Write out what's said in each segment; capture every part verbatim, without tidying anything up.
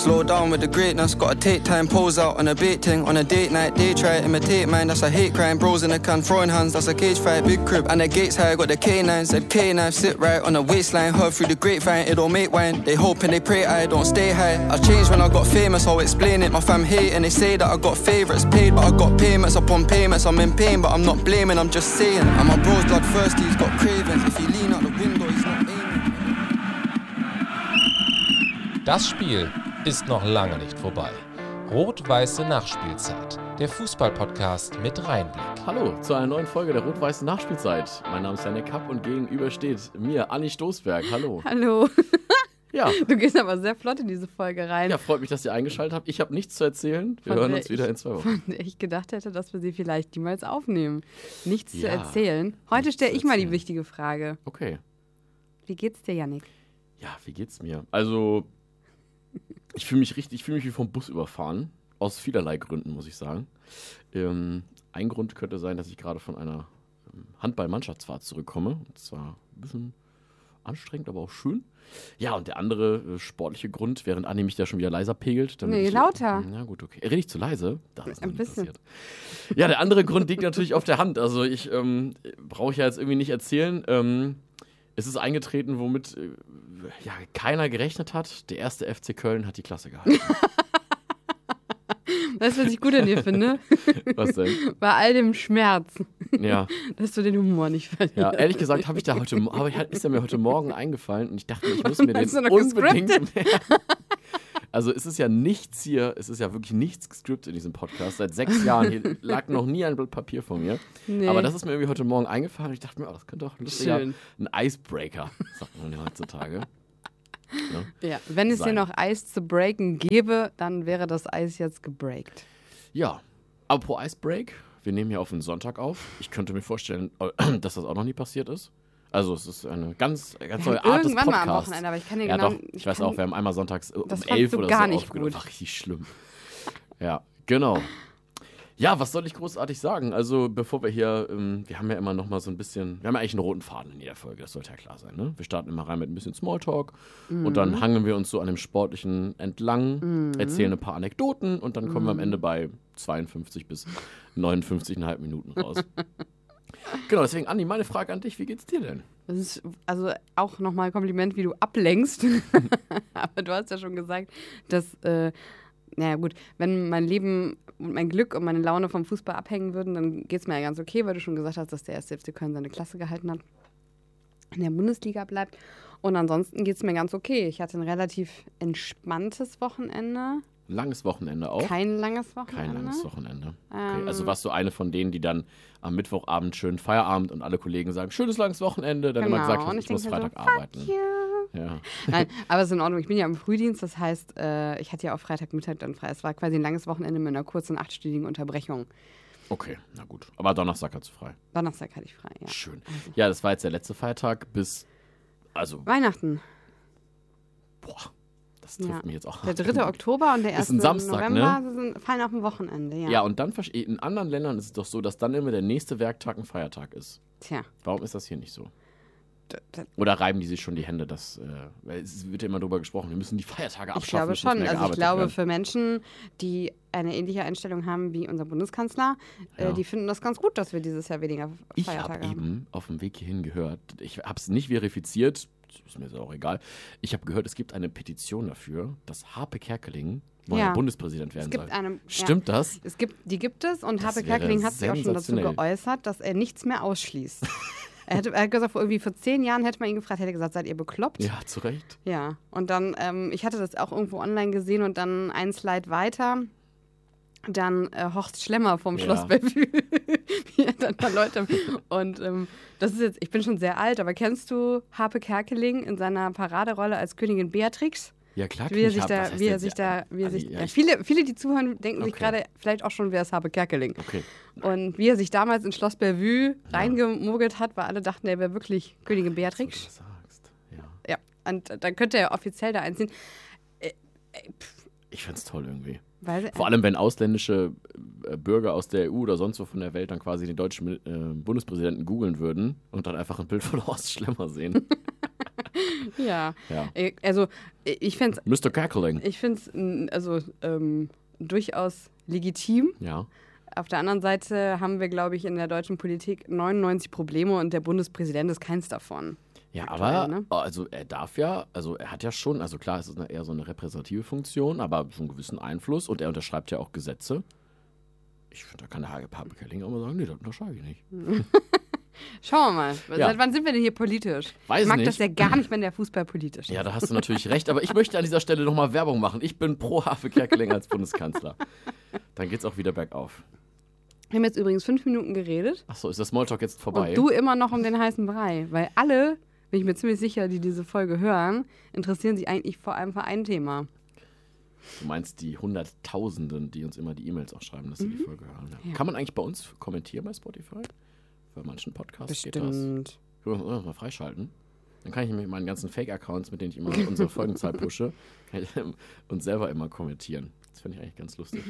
slow down with the greatness. Gotta take time, pose out on a bait thing. On a date night, they try to imitate mine. That's a hate crime. Bros in the can, throwing hands. That's a cage fight, big crib. And the gates high, got the K nine. Said K nine, sit right on the waistline. Heard through the grapevine, it don't make wine. They hope and they pray I don't stay high. I changed when I got famous, I'll explain it. My fam hate and they say that I got favourites paid, but I got payments upon payments. I'm in pain, but I'm not blaming, I'm just saying. And my bro's blood thirsty, he's got cravings. If he lean out the window, he's not aiming. Das Spiel ist noch lange nicht vorbei. Rot-Weiße Nachspielzeit, der Fußball-Podcast mit Reinblick. Hallo zu einer neuen Folge der Rot-Weißen Nachspielzeit. Mein Name ist Janik Kapp und gegenüber steht mir Anni Stoßberg. Hallo. Hallo. Ja. Du gehst aber sehr flott in diese Folge rein. Ja, freut mich, dass ihr eingeschaltet habt. Ich habe nichts zu erzählen. Wir hören uns wieder in zwei Wochen. Von der ich gedacht hätte, dass wir sie vielleicht niemals aufnehmen. Nichts Ja, zu erzählen. Heute stelle ich mal die wichtige Frage. Okay. Wie geht's dir, Janik? Ja, wie geht's mir? Also, ich fühle mich richtig, ich fühle mich wie vom Bus überfahren. Aus vielerlei Gründen, muss ich sagen. Ähm, ein Grund könnte sein, dass ich gerade von einer ähm, Handball-Mannschaftsfahrt zurückkomme. Und zwar ein bisschen anstrengend, aber auch schön. Ja, und der andere äh, sportliche Grund, während Anni mich da schon wieder leiser pegelt. Damit Nee, ich, lauter. Na gut, okay. Rede ich zu leise? Das ist noch Ein nie bisschen. passiert. Ja, der andere Grund liegt natürlich auf der Hand. Also ich ähm, brauche ja jetzt irgendwie nicht erzählen. Ähm, es ist eingetreten, womit äh, ja, keiner gerechnet hat. Der erste F C Köln hat die Klasse gehalten. Weißt du, was ich gut an dir finde? Was denn? Bei all dem Schmerz, Ja. dass du den Humor nicht verlierst. Ja, ehrlich gesagt habe ich da heute, hab ich, ist er mir heute Morgen eingefallen und ich dachte, ich muss mir den Hast du noch unbedingt mehr. Also es ist ja nichts hier, es ist ja wirklich nichts gescriptet in diesem Podcast. Seit sechs Jahren hier lag noch nie ein Blatt Papier von mir. Nee. Aber das ist mir irgendwie heute Morgen eingefallen und ich dachte mir, oh, das könnte doch ein lustiger, Schön. ein Icebreaker, sagt man ja heutzutage. Ja. Ja, wenn es Sein. hier noch Eis zu breaken gäbe, dann wäre das Eis jetzt gebreakt. Ja, apropos Icebreak, wir nehmen hier auf den Sonntag auf. Ich könnte mir vorstellen, dass das auch noch nie passiert ist. Also es ist eine ganz, ganz neue Art des Irgendwann Podcasts. mal am Wochenende, aber ich kann dir Ja genau... doch, ich, weiß kann, auch, wir haben einmal sonntags um Das elf fandst du oder gar so nicht aufgenommen. gut. War richtig schlimm. Ja, genau. Ja, was soll ich großartig sagen? Also bevor wir hier, ähm, wir haben ja immer noch mal so ein bisschen, wir haben ja eigentlich einen roten Faden in jeder Folge, das sollte ja klar sein, ne? Wir starten immer rein mit ein bisschen Smalltalk Mhm. und dann hangeln wir uns so an dem Sportlichen entlang, erzählen ein paar Anekdoten und dann kommen wir am Ende bei zweiundfünfzig bis neunundfünfzig Komma fünf Minuten raus. Genau, deswegen, Anni, meine Frage an dich, wie geht's dir denn? Das ist also auch nochmal ein Kompliment, wie du ablenkst. Aber du hast ja schon gesagt, dass, äh, naja gut, wenn mein Leben und mein Glück und meine Laune vom Fußball abhängen würden, dann geht es mir ja ganz okay, weil du schon gesagt hast, dass der erste F C Köln seine Klasse gehalten hat, in der Bundesliga bleibt. Und ansonsten geht es mir ganz okay. Ich hatte ein relativ entspanntes Wochenende. Langes Wochenende auch? Kein langes Wochenende. Kein langes Wochenende. Okay. Ähm, Also warst du eine von denen, die dann am Mittwochabend schön Feierabend und alle Kollegen sagen, schönes langes Wochenende, dann Genau. immer gesagt, Und ich, ich muss denk mir Freitag so, fuck arbeiten. you. Ja. Nein, aber es ist in Ordnung. Ich bin ja im Frühdienst, das heißt, äh, ich hatte ja auch Freitagmittag dann frei. Es war quasi ein langes Wochenende mit einer kurzen achtstündigen Unterbrechung. Okay, na gut. Aber Donnerstag hast du frei. Donnerstag hatte ich frei, ja. Schön. Ja, das war jetzt der letzte Feiertag bis, also, Weihnachten, boah, das trifft ja. mich jetzt auch. Der dritte Oktober und der Ist erste ein Samstag, November ne? sind, fallen auf ein Wochenende, ja. Ja, und dann, verste- in anderen Ländern ist es doch so, dass dann immer der nächste Werktag ein Feiertag ist. Tja, Warum ist das hier nicht so? d- d- Oder reiben die sich schon die Hände? Das, äh, weil es wird ja immer drüber gesprochen, wir müssen die Feiertage ich abschaffen. glaube es muss schon. mehr Also ich gearbeitet glaube, werden. für Menschen, die eine ähnliche Einstellung haben wie unser Bundeskanzler, Ja. äh, die finden das ganz gut, dass wir dieses Jahr weniger Ich habe Feiertage haben. eben auf dem Weg hierhin gehört, ich habe es nicht verifiziert, ist mir jetzt auch egal, ich habe gehört, es gibt eine Petition dafür, dass Harpe Kerkeling neuer Ja. Bundespräsident werden Es gibt soll. eine, Stimmt ja, das? es gibt, die gibt es und Das Harpe wäre Kerkeling hat sich auch schon dazu sensationell. geäußert, dass er nichts mehr ausschließt. er, hätte, er hat gesagt, vor irgendwie vor zehn Jahren hätte man ihn gefragt, hätte er gesagt, seid ihr bekloppt? Ja, zu Recht. Ja, und dann, ähm, ich hatte das auch irgendwo online gesehen und dann ein Slide weiter, dann äh, Horst Schlemmer vom Ja. Schloss Bellevue, wie er dann da Leute, und ähm, das ist jetzt, ich bin schon sehr alt, aber kennst du Harpe Kerkeling in seiner Paraderolle als Königin Beatrix? Ja, klar. Wie er ich sich hab- da, was heißt wie er jetzt? sich da, wie er Ali, sich, ja, ja, ich- viele, viele, die zuhören, denken sich Okay. gerade vielleicht auch schon, wer ist Harpe Kerkeling. Okay. Und wie er sich damals in Schloss Bellevue reingemogelt hat, weil alle dachten, er wäre wirklich Königin So, Beatrix. du das sagst. Ja. Ja, und dann könnte er offiziell da einziehen. Äh, äh, pff, Ich find's toll irgendwie. Weil, Vor allem, wenn ausländische äh, Bürger aus der E U oder sonst wo von der Welt dann quasi den deutschen äh, Bundespräsidenten googeln würden und dann einfach ein Bild von Horst Schlemmer sehen. Ja. Ja. Äh, Also, ich fände es Mister Cackling. ich find's, mm, also, ähm, durchaus legitim. Ja. Auf der anderen Seite haben wir, glaube ich, in der deutschen Politik neunundneunzig Probleme und der Bundespräsident ist keins davon. Ja, Aktuell, aber ne? also er darf ja, also er hat ja schon, also klar, es ist eine, eher so eine repräsentative Funktion, aber so einen gewissen Einfluss und er unterschreibt ja auch Gesetze. Ich finde, da kann der Hagepape Kelling auch mal sagen, nee, das unterschreibe ich nicht. Schauen wir mal. Ja. Seit wann sind wir denn hier politisch? Weiß ich mag nicht. das ja gar nicht, wenn der Fußball politisch ist. Ja, da hast du natürlich recht, aber ich möchte an dieser Stelle nochmal Werbung machen. Ich bin pro Hafe Kerkeling als Bundeskanzler. Dann geht's auch wieder bergauf. Wir haben jetzt übrigens fünf Minuten geredet Achso, ist der Smalltalk jetzt vorbei? und du immer noch um den heißen Brei. Weil alle, bin ich mir ziemlich sicher, die diese Folge hören, interessieren sich eigentlich vor allem für ein Thema. Du meinst die Hunderttausenden, die uns immer die E-Mails auch schreiben, dass sie die Folge hören. Ja. Ja. Kann man eigentlich bei uns kommentieren bei Spotify? Bei manchen Podcasts geht das. Bestimmt. Können wir das mal freischalten? Dann kann ich mit meinen ganzen Fake-Accounts, mit denen ich immer unsere Folgenzahl pushe, und selber immer kommentieren. Das finde ich eigentlich ganz lustig.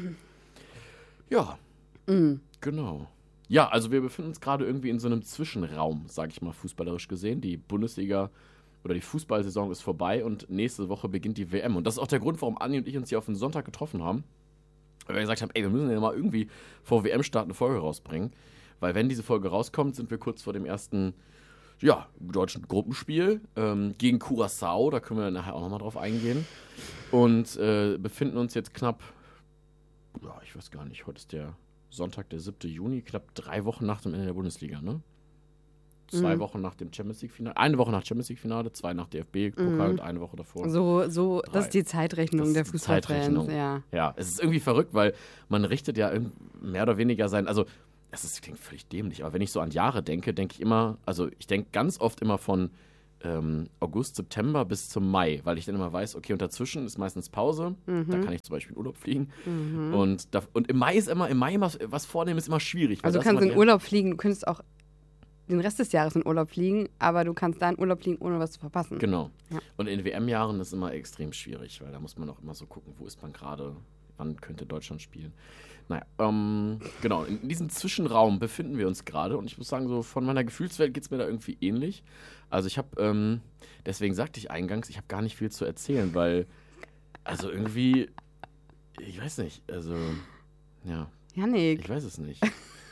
Ja, Mhm. genau. Ja, also wir befinden uns gerade irgendwie in so einem Zwischenraum, sage ich mal, fußballerisch gesehen. Die Bundesliga oder die Fußballsaison ist vorbei und nächste Woche beginnt die W M. Und das ist auch der Grund, warum Anni und ich uns hier auf den Sonntag getroffen haben. Weil wir gesagt haben, ey, wir müssen ja mal irgendwie vor W M-Start eine Folge rausbringen. Weil wenn diese Folge rauskommt, sind wir kurz vor dem ersten, ja, deutschen Gruppenspiel ähm, gegen Curaçao. Da können wir nachher auch nochmal drauf eingehen. Und äh, befinden uns jetzt knapp, ja, ich weiß gar nicht, heute ist der Sonntag, der siebte Juni, knapp drei Wochen nach dem Ende der Bundesliga, ne? Zwei Mhm. Wochen nach dem Champions League-Finale, eine Woche nach Champions League-Finale, zwei nach D F B-Pokal Mhm. und eine Woche davor. So, so, Drei. das ist die Zeitrechnung Das ist der die Fußballfans. Zeitrechnung. Ja. Ja, es ist irgendwie verrückt, weil man richtet ja irgend- mehr oder weniger sein, also es ist, klingt völlig dämlich, aber wenn ich so an Jahre denke, denke ich immer, also ich denke ganz oft immer von ähm, August, September bis zum Mai, weil ich dann immer weiß, okay, und dazwischen ist meistens Pause, da kann ich zum Beispiel in Urlaub fliegen Mhm. und, da, und im Mai ist immer, im Mai was, was vornehmen ist immer schwierig. weil Also du das kannst immer in die- Urlaub fliegen, du könntest auch den Rest des Jahres in Urlaub fliegen, aber du kannst da in Urlaub fliegen, ohne was zu verpassen. Genau. Ja. Und in W M-Jahren ist immer extrem schwierig, weil da muss man auch immer so gucken, wo ist man gerade, wann könnte Deutschland spielen. Naja, ähm, genau, in diesem Zwischenraum befinden wir uns gerade und ich muss sagen, so von meiner Gefühlswelt geht es mir da irgendwie ähnlich. Also ich habe, ähm, deswegen sagte ich eingangs, ich habe gar nicht viel zu erzählen, weil, also irgendwie, ich weiß nicht, also, ja, Janik, ich weiß es nicht.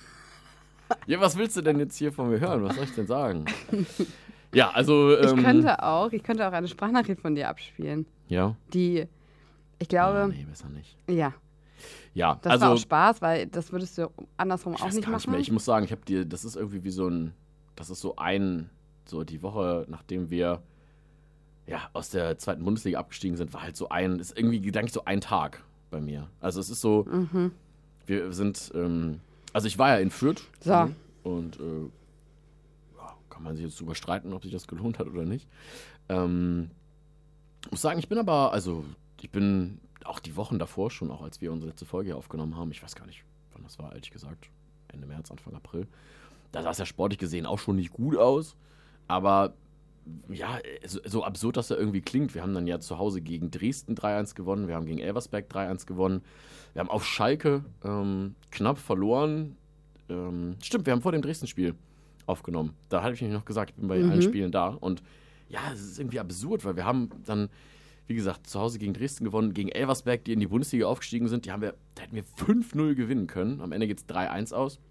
Ja, was willst du denn jetzt hier von mir hören? Was soll ich denn sagen? Ja, also, ähm, ich könnte auch, ich könnte auch eine Sprachnachricht von dir abspielen, ja, die, ich oh, glaube, nee, besser nicht. ja, Ja, das also war auch Spaß, weil das würdest du andersrum ich auch weiß nicht gar nicht machen. mehr. Ich muss sagen, ich habe dir, das ist irgendwie wie so ein, das ist so ein, so die Woche, nachdem wir ja aus der zweiten Bundesliga abgestiegen sind, war halt so ein, ist irgendwie gedanklich so ein Tag bei mir. Also es ist so, Mhm. wir sind, ähm, also ich war ja in Fürth. So. Mhm. Und äh, ja, kann man sich jetzt drüber streiten, ob sich das gelohnt hat oder nicht. Ähm, muss sagen, ich bin aber, also ich bin auch die Wochen davor schon, auch als wir unsere letzte Folge hier aufgenommen haben, ich weiß gar nicht, wann das war, ehrlich gesagt, Ende März, Anfang April, da sah es ja sportlich gesehen auch schon nicht gut aus, aber ja, so, so absurd das ja irgendwie klingt, wir haben dann ja zu Hause gegen Dresden drei eins gewonnen, wir haben gegen Elversberg drei eins gewonnen, wir haben auf Schalke ähm, knapp verloren, ähm, stimmt, wir haben vor dem Dresden-Spiel aufgenommen, da hatte ich nämlich noch gesagt, ich bin bei Mhm. allen Spielen da und ja, es ist irgendwie absurd, weil wir haben dann, wie gesagt, zu Hause gegen Dresden gewonnen, gegen Elversberg, die in die Bundesliga aufgestiegen sind, die haben wir, da hätten wir fünf null gewinnen können, am Ende geht es drei eins aus.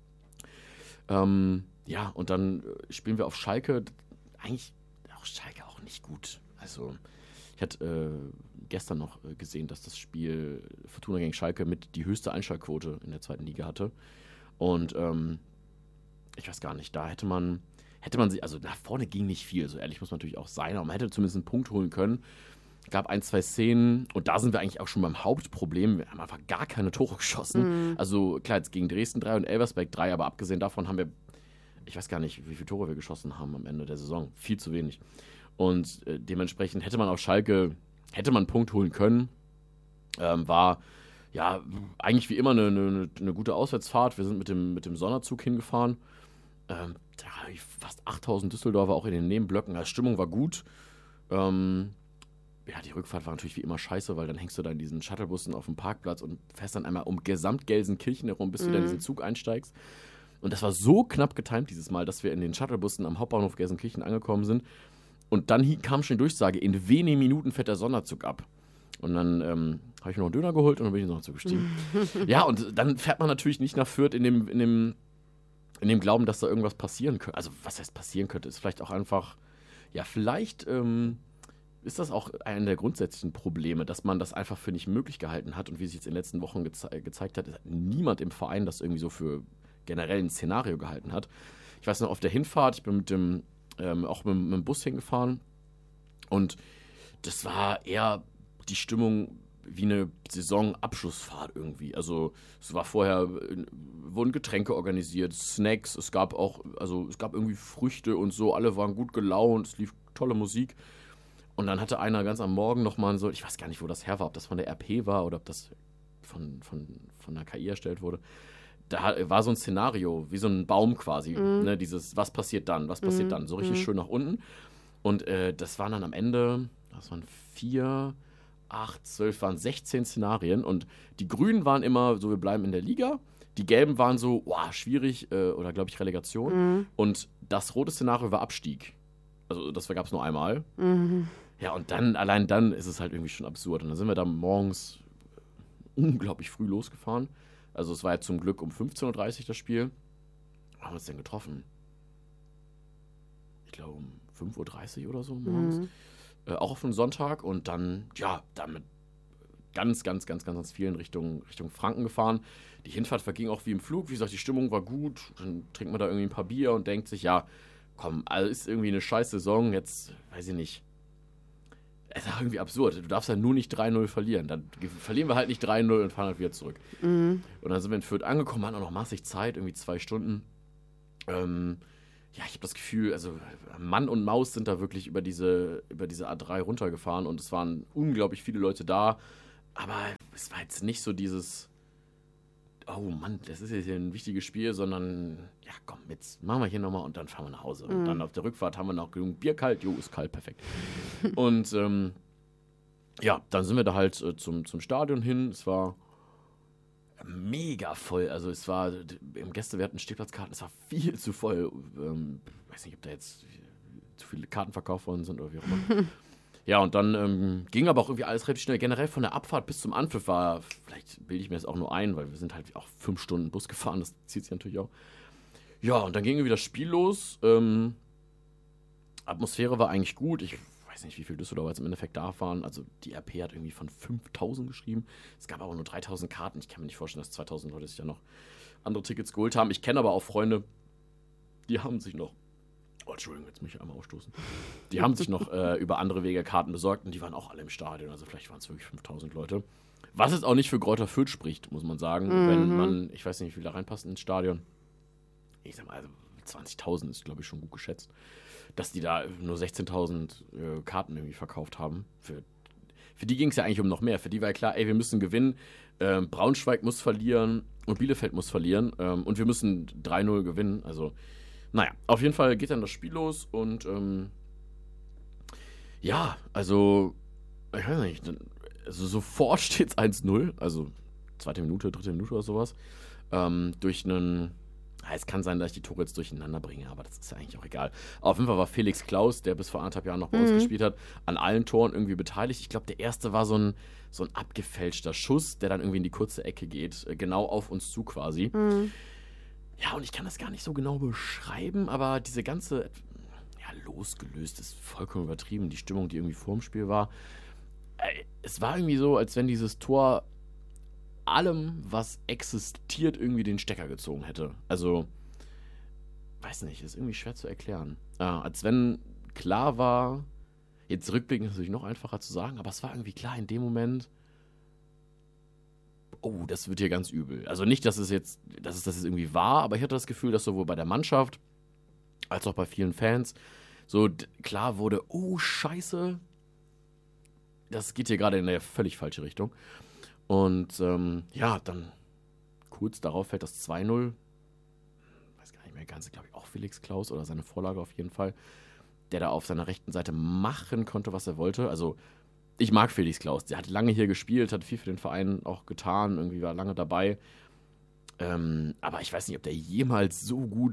Ähm, ja, und dann äh, spielen wir auf Schalke, eigentlich auch Schalke auch nicht gut. Also, ich hatte äh, gestern noch äh, gesehen, dass das Spiel Fortuna gegen Schalke mit die höchste Einschaltquote in der zweiten Liga hatte. Und ähm, ich weiß gar nicht, da hätte man, hätte man sich, also nach vorne ging nicht viel, so ehrlich muss man natürlich auch sein, aber man hätte zumindest einen Punkt holen können. Es gab ein, zwei Szenen und da sind wir eigentlich auch schon beim Hauptproblem. Wir haben einfach gar keine Tore geschossen. Mhm. Also klar, jetzt gegen Dresden drei und Elversberg drei, aber abgesehen davon haben wir, ich weiß gar nicht, wie viele Tore wir geschossen haben am Ende der Saison. Viel zu wenig. Und äh, dementsprechend hätte man auf Schalke, hätte man einen Punkt holen können. Ähm, war ja eigentlich wie immer eine, eine, eine gute Auswärtsfahrt. Wir sind mit dem, mit dem Sonderzug hingefahren. Ähm, da habe ich fast achttausend Düsseldorfer auch in den Nebenblöcken. Die Stimmung war gut. Ähm, ja, die Rückfahrt war natürlich wie immer scheiße, weil dann hängst du da in diesen Shuttlebussen auf dem Parkplatz und fährst dann einmal um gesamt Gelsenkirchen herum, bis du Mhm. wieder in diesen Zug einsteigst. Und das war so knapp getimt dieses Mal, dass wir in den Shuttlebussen am Hauptbahnhof Gelsenkirchen angekommen sind. Und dann kam schon die Durchsage, in wenigen Minuten fährt der Sonderzug ab. Und dann ähm, habe ich mir noch einen Döner geholt und dann bin ich in den Sonderzug gestiegen. Ja, und dann fährt man natürlich nicht nach Fürth in dem, in dem, in dem Glauben, dass da irgendwas passieren könnte. Also was heißt passieren könnte, ist vielleicht auch einfach, ja, vielleicht ähm, ist das auch einer der grundsätzlichen Probleme, dass man das einfach für nicht möglich gehalten hat. Und wie sich jetzt in den letzten Wochen geze- gezeigt hat, ist niemand im Verein das irgendwie so für generell ein Szenario gehalten hat. Ich weiß noch, auf der Hinfahrt, ich bin mit dem, ähm, auch mit, mit dem Bus hingefahren und das war eher die Stimmung wie eine Saisonabschlussfahrt irgendwie. Also es war vorher, wurden Getränke organisiert, Snacks, es gab auch, also es gab irgendwie Früchte und so, alle waren gut gelaunt, es lief tolle Musik. Und dann hatte einer ganz am Morgen nochmal so, ich weiß gar nicht, wo das her war, ob das von der R P war oder ob das von, von, von der K I erstellt wurde. Da war so ein Szenario, wie so ein Baum quasi, mhm. ne, dieses, was passiert dann, was passiert mhm. dann, so richtig mhm. schön nach unten. Und äh, das waren dann am Ende, das waren vier, acht, zwölf, waren sechzehn Szenarien und die Grünen waren immer so, wir bleiben in der Liga, die Gelben waren so, wow, schwierig äh, oder glaube ich Relegation mhm. und das rote Szenario war Abstieg. Also das gab es nur einmal. Mhm. Ja, und dann, allein dann ist es halt irgendwie schon absurd. Und dann sind wir da morgens unglaublich früh losgefahren. Also es war ja zum Glück um fünfzehn Uhr dreißig das Spiel. Wann haben wir uns denn getroffen? Ich glaube um fünf Uhr dreißig oder so morgens. Mhm. Äh, auch auf einen Sonntag. Und dann, ja, damit ganz, ganz, ganz, ganz, ganz vielen Richtung, Richtung Franken gefahren. Die Hinfahrt verging auch wie im Flug. Wie gesagt, die Stimmung war gut. Dann trinkt man da irgendwie ein paar Bier und denkt sich, ja, komm, also ist irgendwie eine scheiß Saison. Jetzt, weiß ich nicht. Es ist irgendwie absurd. Du darfst ja nur nicht drei null verlieren. Dann verlieren wir halt nicht drei null und fahren halt wieder zurück. Mhm. Und dann sind wir in Fürth angekommen, hatten auch noch massig Zeit, irgendwie zwei Stunden. Ähm, ja, ich habe das Gefühl, also Mann und Maus sind da wirklich über diese, über diese A drei runtergefahren und es waren unglaublich viele Leute da. Aber es war jetzt nicht so dieses, oh Mann, das ist jetzt hier ein wichtiges Spiel, sondern, ja komm, jetzt machen wir hier nochmal und dann fahren wir nach Hause. Mhm. Und dann auf der Rückfahrt haben wir noch genug Bier kalt. Jo, ist kalt, perfekt. Und ähm, ja, dann sind wir da halt äh, zum, zum Stadion hin. Es war mega voll. Also es war, im Gäste, wir hatten Stehplatzkarten, es war viel zu voll. Ähm, weiß nicht, ob da jetzt zu viele Karten verkauft worden sind oder wie auch immer. Ja, und dann ähm, ging aber auch irgendwie alles relativ schnell. Generell von der Abfahrt bis zum Anpfiff war, vielleicht bilde ich mir das auch nur ein, weil wir sind halt auch fünf Stunden Bus gefahren, das zieht sich natürlich auch. Ja, und dann ging irgendwie das Spiel los. Ähm, Atmosphäre war eigentlich gut. Ich weiß nicht, wie viele Düsseldorfer jetzt im Endeffekt da waren. Also die R P hat irgendwie von fünftausend geschrieben. Es gab aber nur dreitausend Karten. Ich kann mir nicht vorstellen, dass zweitausend Leute sich ja noch andere Tickets geholt haben. Ich kenne aber auch Freunde, die haben sich noch Oh, Entschuldigung, jetzt muss ich einmal aufstoßen. Die haben sich noch äh, über andere Wege Karten besorgt und die waren auch alle im Stadion. Also vielleicht waren es wirklich fünftausend Leute. Was jetzt auch nicht für Greuther Fürth spricht, muss man sagen. Mhm. Wenn man, ich weiß nicht, wie viel da reinpasst ins Stadion. Ich sag mal, also zwanzigtausend ist, glaube ich, schon gut geschätzt. Dass die da nur sechzehntausend äh, Karten irgendwie verkauft haben. Für, für die ging es ja eigentlich um noch mehr. Für die war ja klar, ey, wir müssen gewinnen. Ähm, Braunschweig muss verlieren und Bielefeld muss verlieren. Ähm, und wir müssen drei null gewinnen. Also naja, auf jeden Fall geht dann das Spiel los und ähm, ja, also ich weiß nicht, also sofort steht es eins null, also zweite Minute, dritte Minute oder sowas, ähm, durch einen, ja, es kann sein, dass ich die Tore jetzt durcheinander bringe, aber das ist ja eigentlich auch egal. Auf jeden Fall war Felix Klaus, der bis vor anderthalb Jahren noch bei uns mhm. gespielt hat, an allen Toren irgendwie beteiligt. Ich glaube, der erste war so ein, so ein abgefälschter Schuss, der dann irgendwie in die kurze Ecke geht, genau auf uns zu quasi. Mhm. Ja, und ich kann das gar nicht so genau beschreiben, aber diese ganze, ja, losgelöst ist vollkommen übertrieben, die Stimmung, die irgendwie vorm Spiel war. Äh, es war irgendwie so, als wenn dieses Tor allem, was existiert, irgendwie den Stecker gezogen hätte. Also, weiß nicht, ist irgendwie schwer zu erklären. Äh, als wenn klar war, jetzt rückblickend ist natürlich noch einfacher zu sagen, aber es war irgendwie klar in dem Moment, oh, das wird hier ganz übel. Also nicht, dass es jetzt, dass es das jetzt irgendwie war, aber ich hatte das Gefühl, dass sowohl bei der Mannschaft als auch bei vielen Fans so d- klar wurde, oh, scheiße, das geht hier gerade in eine völlig falsche Richtung. Und ähm, ja, dann kurz darauf fällt das zwei null. Weiß gar nicht mehr ganz, glaube ich, auch Felix Klaus oder seine Vorlage auf jeden Fall, der da auf seiner rechten Seite machen konnte, was er wollte. Also ich mag Felix Klaus, der hat lange hier gespielt, hat viel für den Verein auch getan, irgendwie war lange dabei. Ähm, aber ich weiß nicht, ob der jemals so gut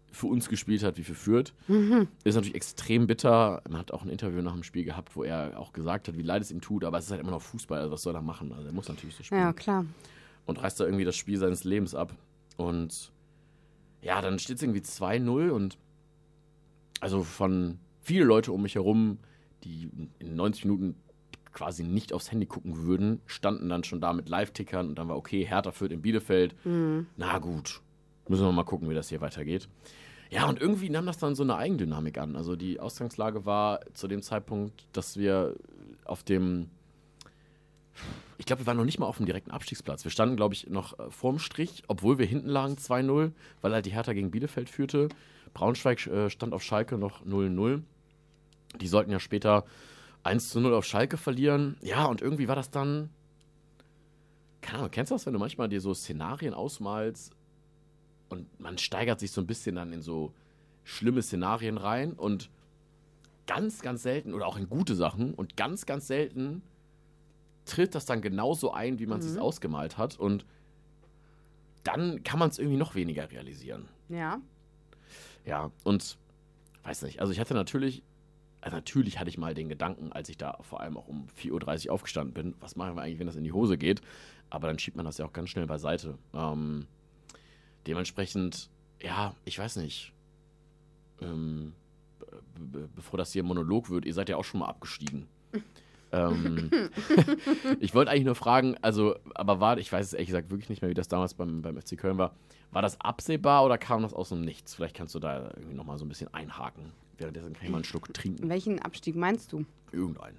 für uns gespielt hat wie für Fürth. Mhm. Ist natürlich extrem bitter. Man hat auch ein Interview nach dem Spiel gehabt, wo er auch gesagt hat, wie leid es ihm tut, aber es ist halt immer noch Fußball, also was soll er machen? Also er muss natürlich so spielen. Ja, klar. Und reißt da irgendwie das Spiel seines Lebens ab. Und ja, dann steht es irgendwie zwei null und also von viele Leute um mich herum, die in neunzig Minuten quasi nicht aufs Handy gucken würden, standen dann schon da mit Live-Tickern und dann war okay, Hertha Fürth in Bielefeld. Mhm. Na gut, müssen wir mal gucken, wie das hier weitergeht. Ja, und irgendwie nahm das dann so eine Eigendynamik an. Also die Ausgangslage war zu dem Zeitpunkt, dass wir auf dem, ich glaube, wir waren noch nicht mal auf dem direkten Abstiegsplatz. Wir standen, glaube ich, noch vorm Strich, obwohl wir hinten lagen zwei null, weil halt die Hertha gegen Bielefeld führte. Braunschweig äh, stand auf Schalke noch null null. Die sollten ja später eins zu null auf Schalke verlieren. Ja, und irgendwie war das dann, keine Ahnung, kennst du das, wenn du manchmal dir so Szenarien ausmalst und man steigert sich so ein bisschen dann in so schlimme Szenarien rein und ganz, ganz selten, oder auch in gute Sachen, und ganz, ganz selten tritt das dann genauso ein, wie man es Mhm. sich ausgemalt hat, und dann kann man es irgendwie noch weniger realisieren. Ja. Ja, und weiß nicht, also ich hatte natürlich, also natürlich hatte ich mal den Gedanken, als ich da vor allem auch um vier Uhr dreißig aufgestanden bin, was machen wir eigentlich, wenn das in die Hose geht? Aber dann schiebt man das ja auch ganz schnell beiseite. Ähm, dementsprechend, ja, ich weiß nicht, ähm, be- be- bevor das hier ein Monolog wird, ihr seid ja auch schon mal abgestiegen. ähm, ich wollte eigentlich nur fragen, also, aber war, ich weiß es ehrlich gesagt wirklich nicht mehr, wie das damals beim, beim F C Köln war. War das absehbar oder kam das aus dem Nichts? Vielleicht kannst du da irgendwie nochmal so ein bisschen einhaken. Währenddessen kann ich mal einen Schluck trinken. Welchen Abstieg meinst du? Irgendeinen.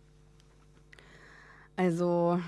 Also,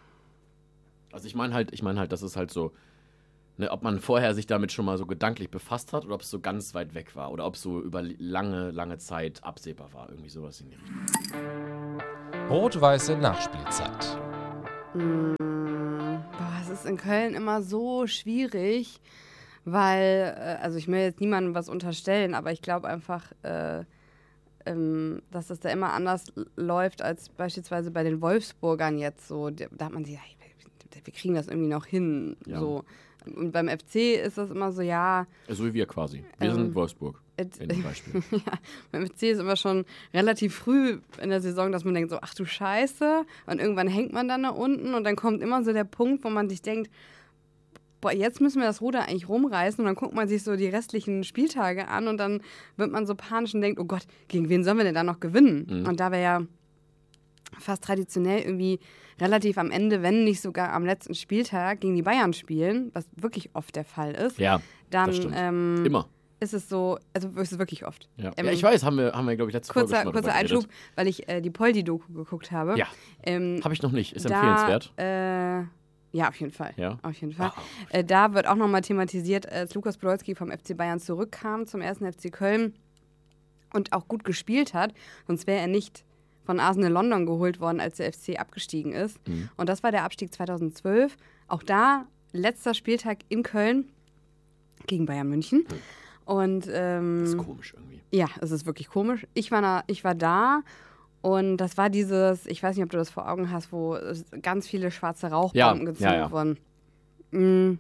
Also ich meine halt, ich meine halt, das ist halt so, ne, ob man vorher sich damit schon mal so gedanklich befasst hat oder ob es so ganz weit weg war oder ob es so über lange, lange Zeit absehbar war. Irgendwie sowas in die Richtung. Rot-weiße Nachspielzeit. mh, boah, es ist in Köln immer so schwierig, weil, äh, also ich will jetzt niemandem was unterstellen, aber ich glaube einfach, äh, ähm, dass es da immer anders l- läuft als beispielsweise bei den Wolfsburgern jetzt so. Da da hat man sich, ja, wir kriegen das irgendwie noch hin. Ja. So. Und beim F C ist das immer so, ja, So wie wir quasi. Wir Ähm, sind Wolfsburg. et- In dem Beispiel. ja, beim F C ist immer schon relativ früh in der Saison, dass man denkt so, ach du Scheiße. Und irgendwann hängt man dann da unten und dann kommt immer so der Punkt, wo man sich denkt, boah, jetzt müssen wir das Ruder eigentlich rumreißen. Und dann guckt man sich so die restlichen Spieltage an und dann wird man so panisch und denkt, oh Gott, gegen wen sollen wir denn da noch gewinnen? Mhm. Und da wir ja fast traditionell irgendwie relativ am Ende, wenn nicht sogar am letzten Spieltag gegen die Bayern spielen, was wirklich oft der Fall ist, Ja, dann das stimmt. ähm, Immer. ist es so, also es ist wirklich oft. Ja. Ähm, ja, ich weiß, haben wir, haben wir glaube ich, letzte Folge Kurzer, schon mal kurzer drüber Einschub, geredet. weil ich äh, die Poldi-Doku geguckt habe. Ja, Ähm, habe ich noch nicht. Ist da, empfehlenswert. Äh, ja, auf jeden Fall. Ja. Auf jeden Fall. Ah, Äh, da wird auch nochmal thematisiert, als Lukas Podolski vom F C Bayern zurückkam zum ersten F C Köln und auch gut gespielt hat, sonst wäre er nicht von Arsenal London geholt worden, als der F C abgestiegen ist. Mhm. Und das war der Abstieg zweitausendzwölf. Auch da, letzter Spieltag in Köln gegen Bayern München. Und ähm, Das ist komisch irgendwie. ja, es ist wirklich komisch. Ich war, na, ich war da und das war dieses, ich weiß nicht, ob du das vor Augen hast, wo es ganz viele schwarze Rauchbomben Ja, gezündet ja, ja. wurden. Mm.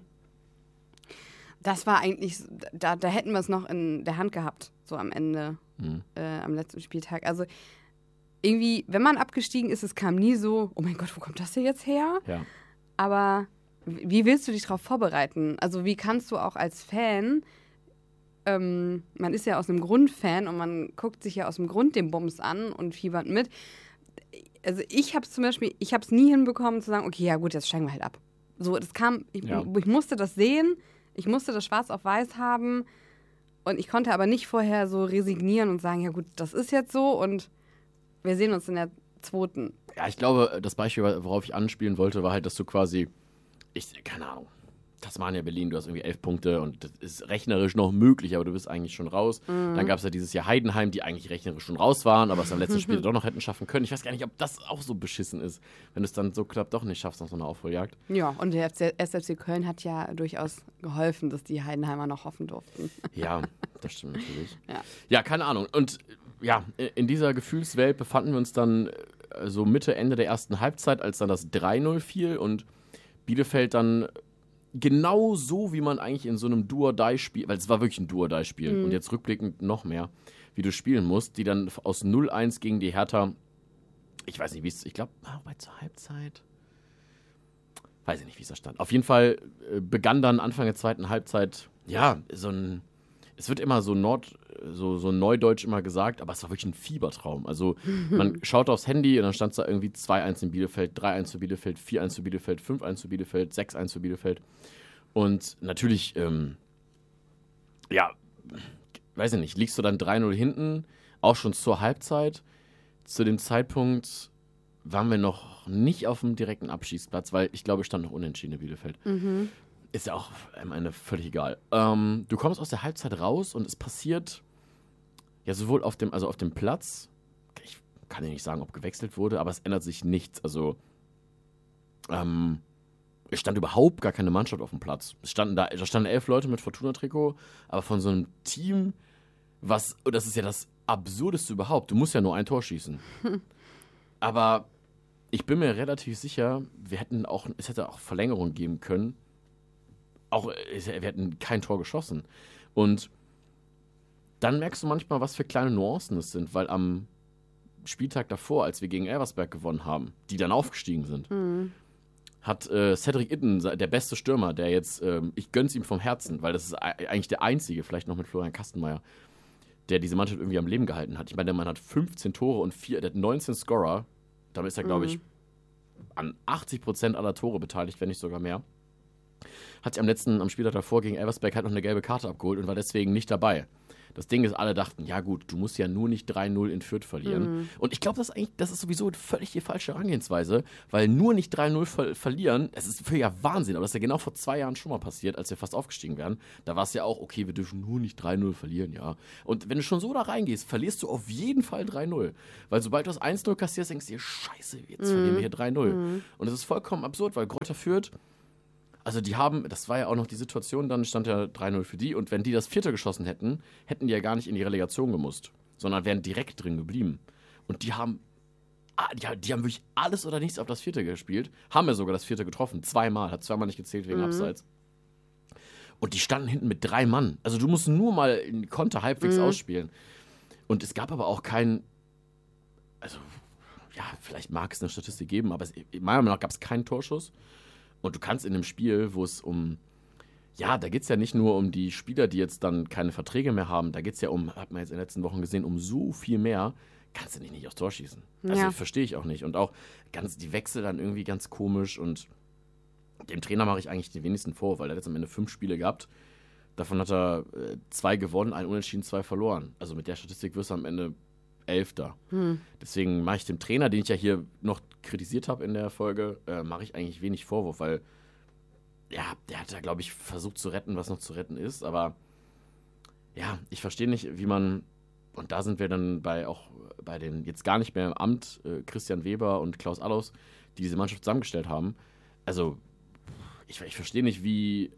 Das war eigentlich, da, da hätten wir es noch in der Hand gehabt, so am Ende, Mhm. äh, am letzten Spieltag. Also irgendwie, wenn man abgestiegen ist, es kam nie so, oh mein Gott, wo kommt das denn jetzt her? Ja. Aber wie willst du dich darauf vorbereiten? Also wie kannst du auch als Fan, ähm, man ist ja aus einem Grund Fan und man guckt sich ja aus dem Grund den Bums an und fiebert mit. Also ich habe es zum Beispiel, ich habe es nie hinbekommen zu sagen, okay, ja gut, jetzt steigen wir halt ab. So, das kam, ich, Ja. ich musste das sehen, ich musste das schwarz auf weiß haben und ich konnte aber nicht vorher so resignieren und sagen, ja gut, das ist jetzt so und wir sehen uns in der zweiten. Ja, ich glaube, das Beispiel, worauf ich anspielen wollte, war halt, dass du quasi, ich, keine Ahnung, Tasmania Berlin, du hast irgendwie elf Punkte und das ist rechnerisch noch möglich, aber du bist eigentlich schon raus. Mhm. Dann gab es ja dieses Jahr Heidenheim, die eigentlich rechnerisch schon raus waren, aber es am letzten Spiel doch noch hätten schaffen können. Ich weiß gar nicht, ob das auch so beschissen ist, wenn du es dann so klappt, doch nicht schaffst nach so einer Aufholjagd. Ja, und der S F C Köln hat ja durchaus geholfen, dass die Heidenheimer noch hoffen durften. Ja, das stimmt natürlich. Ja. Ja, keine Ahnung. Und ja, in dieser Gefühlswelt befanden wir uns dann äh, so Mitte, Ende der ersten Halbzeit, als dann das drei null fiel und Bielefeld dann genau so, wie man eigentlich in so einem Do-or-Die-Spiel, weil es war wirklich ein Do-or-Die-Spiel Mhm. und jetzt rückblickend noch mehr, wie du spielen musst, die dann aus null eins gegen die Hertha, ich weiß nicht, wie es, ich glaube, bei zur Halbzeit, weiß ich nicht, wie es da stand. Auf jeden Fall äh, begann dann Anfang der zweiten Halbzeit, ja, so ein, es wird immer so Nord, so, so neudeutsch immer gesagt, aber es war wirklich ein Fiebertraum. Also man schaut aufs Handy und dann stand da irgendwie zwei eins in Bielefeld, drei eins für Bielefeld, vier eins für Bielefeld, fünf eins für Bielefeld, sechs eins für Bielefeld. Und natürlich, ähm, ja, weiß ich nicht, liegst du dann drei null hinten, auch schon zur Halbzeit. Zu dem Zeitpunkt waren wir noch nicht auf dem direkten Abschießplatz, weil ich glaube, es stand noch unentschieden in Bielefeld. Mhm. Ist ja auch am Ende völlig egal. Ähm, du kommst aus der Halbzeit raus und es passiert ja sowohl auf dem, also auf dem Platz, ich kann ja nicht sagen, ob gewechselt wurde, aber es ändert sich nichts. Also ähm, es stand überhaupt gar keine Mannschaft auf dem Platz. Es standen da, da standen elf Leute mit Fortuna-Trikot, aber von so einem Team, was, und das ist ja das Absurdeste überhaupt, du musst ja nur ein Tor schießen. Aber ich bin mir relativ sicher, wir hätten auch, es hätte auch Verlängerung geben können. Auch, wir hätten kein Tor geschossen. Und dann merkst du manchmal, was für kleine Nuancen es sind, weil am Spieltag davor, als wir gegen Elversberg gewonnen haben, die dann aufgestiegen sind, Mhm. hat äh, Cedric Itten, der beste Stürmer, der jetzt, ähm, ich gönn's ihm vom Herzen, weil das ist eigentlich der einzige, vielleicht noch mit Florian Kastenmeier, der diese Mannschaft irgendwie am Leben gehalten hat. Ich meine, der Mann hat fünfzehn Tore und vier, der hat neunzehn Scorer. Damit ist er, glaube ich, an achtzig Prozent aller Tore beteiligt, wenn nicht sogar mehr. Hat sich am letzten, am Spieltag davor gegen Elversberg halt noch eine gelbe Karte abgeholt und war deswegen nicht dabei. Das Ding ist, alle dachten, ja gut, du musst ja nur nicht drei null in Fürth verlieren. Mhm. Und ich glaube, das, das ist sowieso völlig die falsche Herangehensweise, weil nur nicht drei null ver- verlieren, es ist völliger Wahnsinn, aber das ist ja genau vor zwei Jahren schon mal passiert, als wir fast aufgestiegen wären. Da war es ja auch, okay, wir dürfen nur nicht drei null verlieren, ja. Und wenn du schon so da reingehst, verlierst du auf jeden Fall drei null. Weil sobald du das eins null kassierst, denkst du dir, scheiße, jetzt mhm. verlieren wir hier drei null. Mhm. Und das ist vollkommen absurd, weil Greuther Fürth, also die haben, das war ja auch noch die Situation, dann stand ja drei null für die und wenn die das vierte geschossen hätten, hätten die ja gar nicht in die Relegation gemusst, sondern wären direkt drin geblieben. Und die haben, die, die haben wirklich alles oder nichts auf das vierte gespielt, haben ja sogar das vierte getroffen, zweimal, hat zweimal nicht gezählt wegen mhm. Abseits. Und die standen hinten mit drei Mann. Also du musst nur mal in Konter halbwegs mhm. ausspielen. Und es gab aber auch keinen, also ja, vielleicht mag es eine Statistik geben, aber es, meiner Meinung nach gab es keinen Torschuss. Und du kannst in einem Spiel, wo es um, ja, da geht es ja nicht nur um die Spieler, die jetzt dann keine Verträge mehr haben, da geht es ja um, hat man jetzt in den letzten Wochen gesehen, um so viel mehr, kannst du nicht, nicht aufs Tor schießen. Also ja. verstehe ich auch nicht. Und auch ganz, die Wechsel dann irgendwie ganz komisch und dem Trainer mache ich eigentlich den wenigsten vor, weil er hat jetzt am Ende fünf Spiele gehabt. Davon hat er äh, zwei gewonnen, ein Unentschieden, zwei verloren. Also mit der Statistik wirst du am Ende Elfter. Hm. Deswegen mache ich dem Trainer, den ich ja hier noch kritisiert habe in der Folge, äh, mache ich eigentlich wenig Vorwurf, weil ja, der hat da, glaube ich, versucht zu retten, was noch zu retten ist. Aber ja, ich verstehe nicht, wie man, und da sind wir dann bei auch bei den jetzt gar nicht mehr im Amt, äh, Christian Weber und Klaus Allofs, die diese Mannschaft zusammengestellt haben. Also, ich, ich verstehe nicht, wie.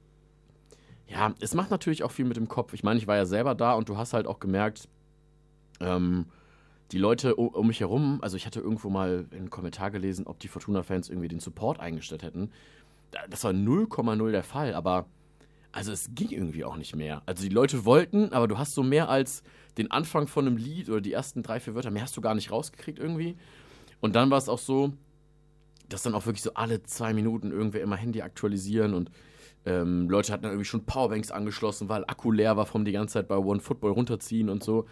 Ja, es macht natürlich auch viel mit dem Kopf. Ich meine, ich war ja selber da und du hast halt auch gemerkt, ähm, die Leute um, um mich herum, also ich hatte irgendwo mal einen Kommentar gelesen, ob die Fortuna-Fans irgendwie den Support eingestellt hätten. Das war null Komma null der Fall, aber also es ging irgendwie auch nicht mehr. Also die Leute wollten, aber du hast so mehr als den Anfang von einem Lied oder die ersten drei, vier Wörter, mehr hast du gar nicht rausgekriegt irgendwie. Und dann war es auch so, dass dann auch wirklich so alle zwei Minuten irgendwer immer Handy aktualisieren und ähm, Leute hatten dann irgendwie schon Powerbanks angeschlossen, weil Akku leer war vom die ganze Zeit bei OneFootball runterziehen und so.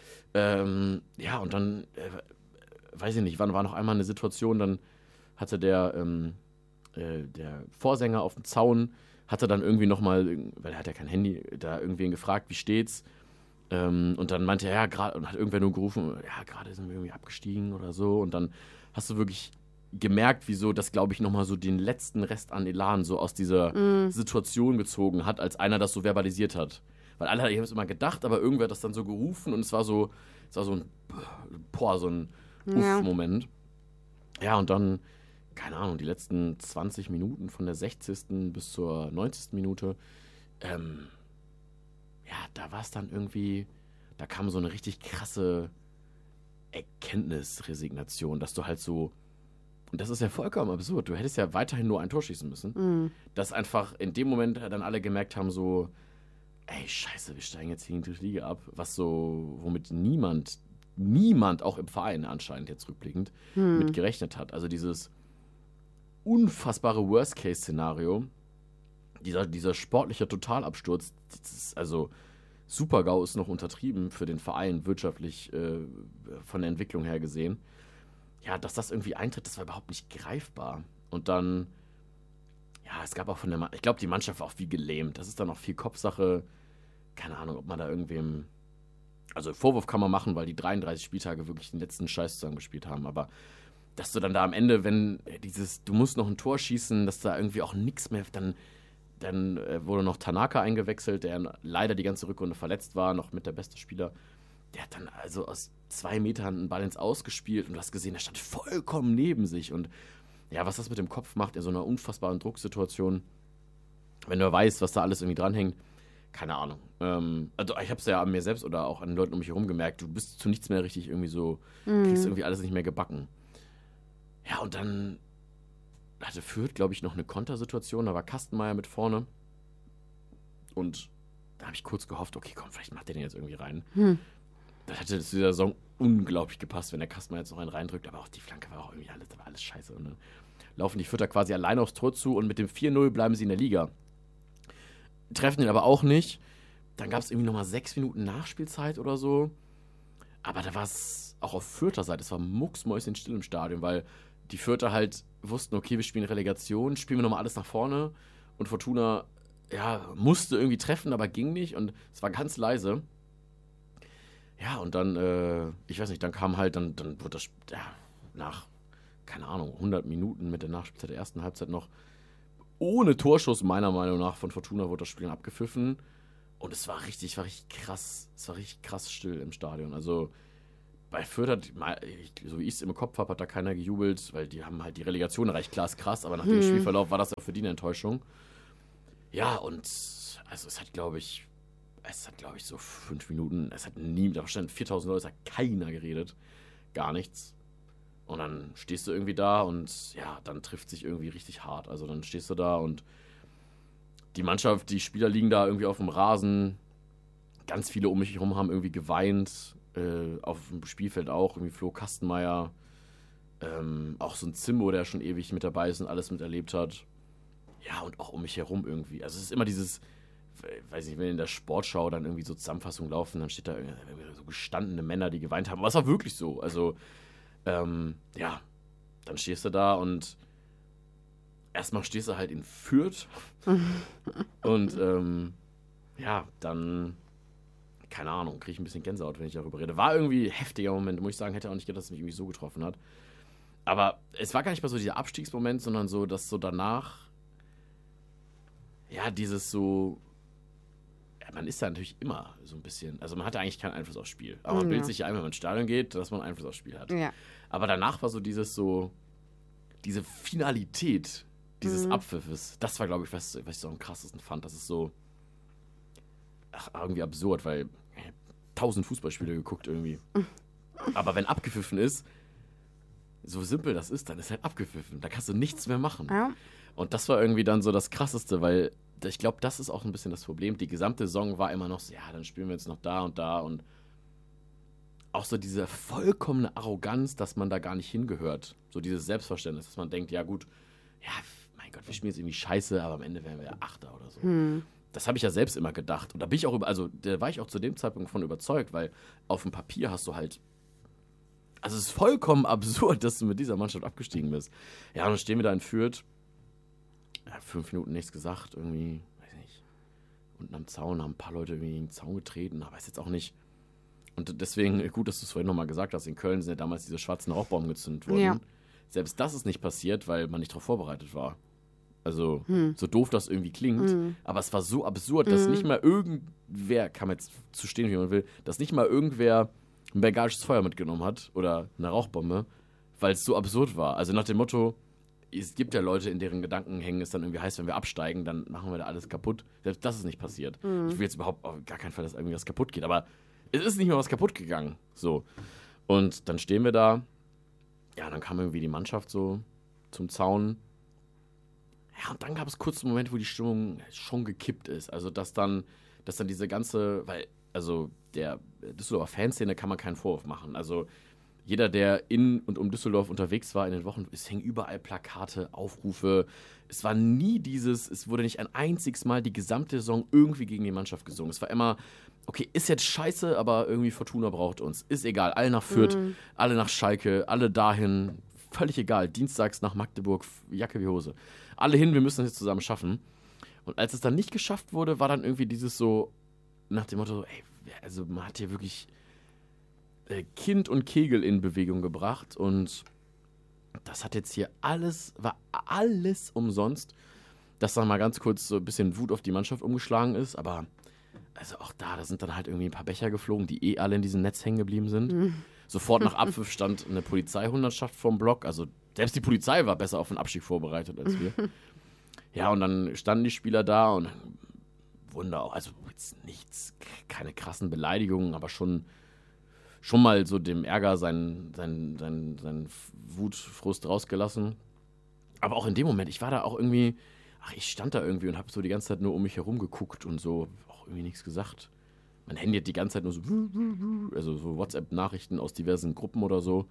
Ähm, ja, und dann, äh, weiß ich nicht, wann war noch einmal eine Situation, dann hatte der, ähm, äh, der Vorsänger auf dem Zaun, hatte dann irgendwie nochmal, weil er hat ja kein Handy, da irgendwen gefragt, wie steht's? Ähm, und dann meinte er, ja, gerade, und hat irgendwer nur gerufen, ja, gerade sind wir irgendwie abgestiegen oder so. Und dann hast du wirklich gemerkt, wieso das, glaube ich, nochmal so den letzten Rest an Elan so aus dieser mm. Situation gezogen hat, als einer das so verbalisiert hat. Weil alle haben es immer gedacht, aber irgendwer hat das dann so gerufen und es war so, es war so ein, boah, so ein Uff-Moment. Ja. ja, und dann, keine Ahnung, die letzten zwanzig Minuten von der sechzigsten bis zur neunzigsten Minute, ähm, ja, da war es dann irgendwie, da kam so eine richtig krasse Erkenntnisresignation, dass du halt so, Und das ist ja vollkommen absurd. Du hättest ja weiterhin nur ein Tor schießen müssen. Mhm. Dass einfach in dem Moment dann alle gemerkt haben, so, ey, scheiße, wir steigen jetzt hier in die dritte Liga ab. Was so, womit niemand, niemand, auch im Verein anscheinend jetzt rückblickend, Mhm. mit gerechnet hat. Also dieses unfassbare Worst-Case-Szenario, dieser, dieser sportliche Totalabsturz, das ist, also Super-GAU ist noch untertrieben für den Verein, wirtschaftlich äh, von der Entwicklung her gesehen. Ja, dass das irgendwie eintritt, das war überhaupt nicht greifbar. Und dann, ja, es gab auch von der, Ma- ich glaube, die Mannschaft war auch wie gelähmt. Das ist dann auch viel Kopfsache. Keine Ahnung, ob man da irgendwem, also Vorwurf kann man machen, weil die dreiunddreißig Spieltage wirklich den letzten Scheiß zusammengespielt haben. Aber dass du dann da am Ende, wenn dieses, du musst noch ein Tor schießen, dass da irgendwie auch nichts mehr, dann, dann äh, wurde noch Tanaka eingewechselt, der leider die ganze Rückrunde verletzt war, noch mit der beste Spieler. Der hat dann also aus zwei Metern einen Ball ins Ausgespielt und du hast gesehen, der stand vollkommen neben sich. Und ja, was das mit dem Kopf macht in so einer unfassbaren Drucksituation, wenn du weißt, was da alles irgendwie dranhängt, keine Ahnung. Ähm, also ich habe es ja an mir selbst oder auch an den Leuten um mich herum gemerkt, du bist zu nichts mehr richtig irgendwie so, Mhm. kriegst irgendwie alles nicht mehr gebacken. Ja, und dann hatte Fürth, glaube ich, noch eine Kontersituation, da war Kastenmeier mit vorne. Und da habe ich kurz gehofft, okay, komm, vielleicht macht der den jetzt irgendwie rein. Hm. Das hätte zu dieser Saison unglaublich gepasst, wenn der Kastenmeier jetzt noch einen reindrückt, aber auch die Flanke war auch irgendwie alles, da war alles scheiße. Und dann laufen die Fürther quasi alleine aufs Tor zu und mit dem vier null bleiben sie in der Liga. Treffen ihn aber auch nicht. Dann gab es irgendwie nochmal sechs Minuten Nachspielzeit oder so. Aber da war es auch auf Fürther Seite, es war mucksmäuschenstill im Stadion, weil die Fürther halt wussten, okay, wir spielen Relegation, spielen wir nochmal alles nach vorne. Und Fortuna, ja, musste irgendwie treffen, aber ging nicht. Und es war ganz leise. Ja, und dann, äh, ich weiß nicht, dann kam halt, dann, dann wurde das, ja, nach, keine Ahnung, hundert Minuten mit der Nachspielzeit der ersten Halbzeit noch ohne Torschuss, meiner Meinung nach, von Fortuna wurde das Spiel abgepfiffen. Und es war richtig, war richtig krass, es war richtig krass still im Stadion. Also bei Fürth hat, so wie ich es im Kopf habe, hat da keiner gejubelt, weil die haben halt die Relegation erreicht. Klar, ist krass, aber nach dem Hm. Spielverlauf war das ja für die eine Enttäuschung. Ja, und also es hat, glaube ich, es hat, glaube ich, so fünf Minuten, es hat nie, da standen viertausend Leute, es hat keiner geredet. Gar nichts. Und dann stehst du irgendwie da und ja, dann trifft sich irgendwie richtig hart. Also dann stehst du da und die Mannschaft, die Spieler liegen da irgendwie auf dem Rasen. Ganz viele um mich herum haben irgendwie geweint. Äh, auf dem Spielfeld auch. Irgendwie Flo Kastenmeier. Ähm, auch so ein Zimbo, der schon ewig mit dabei ist und alles miterlebt hat. Ja, und auch um mich herum irgendwie. Also es ist immer dieses, weiß nicht, wenn in der Sportschau dann irgendwie so Zusammenfassungen laufen, dann steht da irgendwie so gestandene Männer, die geweint haben. Aber es war wirklich so. Also, ähm, ja, dann stehst du da und erstmal stehst du halt in Fürth. Und ähm, ja, dann, keine Ahnung, kriege ich ein bisschen Gänsehaut, wenn ich darüber rede. War irgendwie ein heftiger Moment, muss ich sagen, hätte auch nicht gedacht, dass es mich irgendwie so getroffen hat. Aber es war gar nicht mal so dieser Abstiegsmoment, sondern so, dass so danach, ja, dieses so, ja, man ist da natürlich immer so ein bisschen, also man hatte eigentlich keinen Einfluss aufs Spiel. Aber man Ja. bildet sich ja ein, wenn man ins Stadion geht, dass man Einfluss aufs Spiel hat. Ja. Aber danach war so dieses so, diese Finalität dieses Mhm. Abpfiffes, das war, glaube ich, was, was ich so am krassesten fand. Das ist so, ach, irgendwie absurd, weil ich hab tausend Fußballspiele geguckt irgendwie. Aber wenn abgepfiffen ist, so simpel das ist, dann ist halt abgepfiffen. Da kannst du nichts mehr machen. Ja. Und das war irgendwie dann so das Krasseste, weil ich glaube, das ist auch ein bisschen das Problem. Die gesamte Saison war immer noch so, ja, dann spielen wir jetzt noch da und da und auch so diese vollkommene Arroganz, dass man da gar nicht hingehört. So dieses Selbstverständnis, dass man denkt, ja gut, ja, mein Gott, wir spielen jetzt irgendwie scheiße, aber am Ende wären wir ja Achter oder so. Hm. Das habe ich ja selbst immer gedacht. Und da bin ich auch, über, also da war ich auch zu dem Zeitpunkt von überzeugt, weil auf dem Papier hast du halt, also es ist vollkommen absurd, dass du mit dieser Mannschaft abgestiegen bist. Ja, und dann stehen wir da in Fürth, ja, fünf Minuten nichts gesagt, irgendwie, weiß nicht, unten am Zaun haben ein paar Leute irgendwie gegen den Zaun getreten, aber weiß jetzt auch nicht. Und deswegen, gut, dass du es vorhin nochmal gesagt hast, in Köln sind ja damals diese schwarzen Rauchbomben gezündet worden. Ja. Selbst das ist nicht passiert, weil man nicht darauf vorbereitet war. Also, Hm. so doof das irgendwie klingt, Hm. aber es war so absurd, dass Mhm. nicht mal irgendwer, kann man jetzt zu stehen, wie man will, dass nicht mal irgendwer ein belgisches Feuer mitgenommen hat oder eine Rauchbombe, weil es so absurd war. Also nach dem Motto, es gibt ja Leute, in deren Gedanken hängen es dann irgendwie heißt, wenn wir absteigen, dann machen wir da alles kaputt. Selbst das ist nicht passiert. Mhm. Ich will jetzt überhaupt auf gar keinen Fall, dass irgendwie was kaputt geht, aber es ist nicht mehr was kaputt gegangen. So. Und dann stehen wir da, ja, dann kam irgendwie die Mannschaft so zum Zaun. Ja, und dann gab es kurz einen Moment, wo die Stimmung schon gekippt ist. Also, dass dann, dass dann diese ganze, weil, also der Düsseldorfer Fanszene kann man keinen Vorwurf machen. Also, jeder, der in und um Düsseldorf unterwegs war in den Wochen, es hängen überall Plakate, Aufrufe. Es war nie dieses, es wurde nicht ein einziges Mal die gesamte Saison irgendwie gegen die Mannschaft gesungen. Es war immer, okay, ist jetzt scheiße, aber irgendwie Fortuna braucht uns. Ist egal, alle nach Fürth, mhm. alle nach Schalke, alle dahin, völlig egal. Dienstags nach Magdeburg, Jacke wie Hose. Alle hin, wir müssen das jetzt zusammen schaffen. Und als es dann nicht geschafft wurde, war dann irgendwie dieses so, nach dem Motto, ey, also man hat hier wirklich Kind und Kegel in Bewegung gebracht und das hat jetzt hier alles, war alles umsonst, dass dann mal ganz kurz so ein bisschen Wut auf die Mannschaft umgeschlagen ist, aber also auch da, da sind dann halt irgendwie ein paar Becher geflogen, die eh alle in diesem Netz hängen geblieben sind. Mhm. Sofort nach Abpfiff stand eine Polizeihundertschaft vorm Block, also selbst die Polizei war besser auf den Abstieg vorbereitet als wir. Ja, und dann standen die Spieler da und Wunder auch, also jetzt nichts, keine krassen Beleidigungen, aber schon schon mal so dem Ärger seinen, seinen, seinen, seinen Wutfrust rausgelassen. Aber auch in dem Moment, ich war da auch irgendwie, ach, ich stand da irgendwie und habe so die ganze Zeit nur um mich herum geguckt und so, auch irgendwie nichts gesagt. Mein Handy hat die ganze Zeit nur so, also so WhatsApp-Nachrichten aus diversen Gruppen oder so.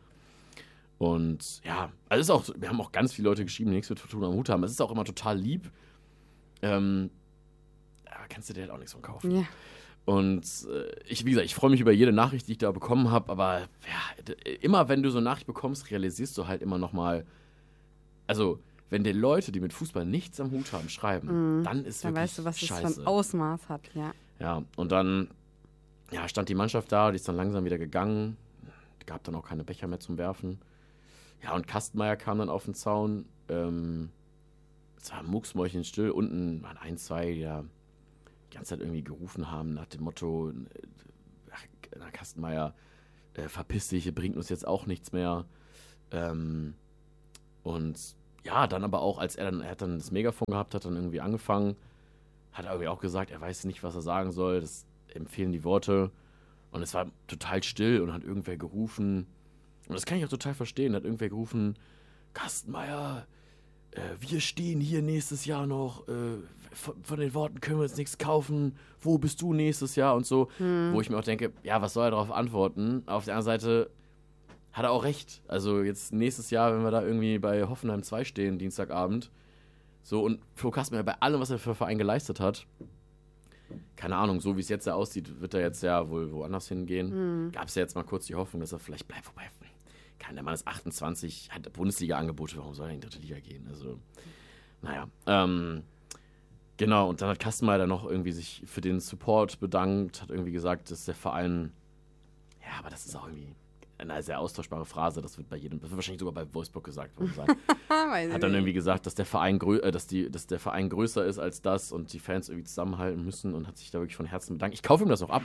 Und ja, also es ist auch, wir haben auch ganz viele Leute geschrieben, die nichts mit Fortuna am Hut haben. Es ist auch immer total lieb. Ähm, aber kannst du dir halt auch nichts von kaufen. Ja. Und äh, ich, wie gesagt, ich freue mich über jede Nachricht, die ich da bekommen habe, aber ja, d- immer wenn du so eine Nachricht bekommst, realisierst du halt immer nochmal, also wenn die Leute, die mit Fußball nichts am Hut haben, schreiben, mm, dann ist dann wirklich weißt du, was scheiße. das für ein Ausmaß hat, ja. Ja, und dann ja, stand die Mannschaft da, die ist dann langsam wieder gegangen, gab dann auch keine Becher mehr zum Werfen. Ja, und Kastenmeier kam dann auf den Zaun, ähm, es war mucksmäuschenstill, unten waren ein, zwei, die da die ganze Zeit irgendwie gerufen haben nach dem Motto, ach, Kastenmeier, äh, verpiss dich, bringt uns jetzt auch nichts mehr. Ähm, und ja, dann aber auch, als er dann, er hat dann das Megafon gehabt, hat dann irgendwie angefangen, hat er irgendwie auch gesagt, er weiß nicht, was er sagen soll, das empfehlen die Worte. Und es war total still und hat irgendwer gerufen, und das kann ich auch total verstehen, hat irgendwer gerufen, Kastenmeier, äh, wir stehen hier nächstes Jahr noch, äh, von, von den Worten können wir uns nichts kaufen, wo bist du nächstes Jahr und so, hm. wo ich mir auch denke, ja, was soll er darauf antworten? Auf der anderen Seite hat er auch recht, also jetzt nächstes Jahr, wenn wir da irgendwie bei Hoffenheim zwei stehen, Dienstagabend, so, und Flo Kastenmeier bei allem, was er für den Verein geleistet hat, keine Ahnung, so wie es jetzt ja aussieht, wird er jetzt ja wohl woanders hingehen. Hm. Gab es ja jetzt mal kurz die Hoffnung, dass er vielleicht bleibt, wobei, kann der Mann ist achtundzwanzig, hat Bundesliga-Angebote, warum soll er in die dritte Liga gehen? Also, naja, ähm, genau, und dann hat Kastenmeier dann noch irgendwie sich für den Support bedankt, hat irgendwie gesagt, dass der Verein, ja, aber das ist auch irgendwie eine sehr austauschbare Phrase, das wird bei jedem, das wird wahrscheinlich sogar bei Wolfsburg gesagt worden sein. Hat dann irgendwie gesagt, dass der Verein grö- äh, dass die, dass der Verein größer ist als das und die Fans irgendwie zusammenhalten müssen und hat sich da wirklich von Herzen bedankt. Ich kaufe ihm das auch ab.